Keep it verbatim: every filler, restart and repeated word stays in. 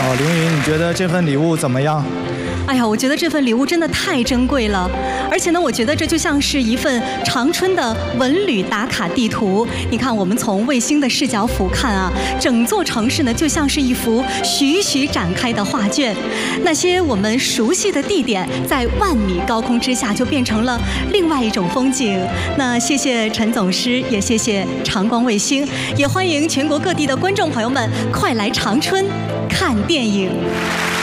哦，凌云，你觉得这份礼物怎么样？ 哎呀，我觉得这份礼物真的太珍贵了，而且呢，我觉得这就像是一份长春的文旅打卡地图。你看，我们从卫星的视角俯瞰啊，整座城市呢就像是一幅徐徐展开的画卷。那些我们熟悉的地点，在万米高空之下就变成了另外一种风景。那谢谢陈总师，也谢谢长光卫星，也欢迎全国各地的观众朋友们快来长春看电影。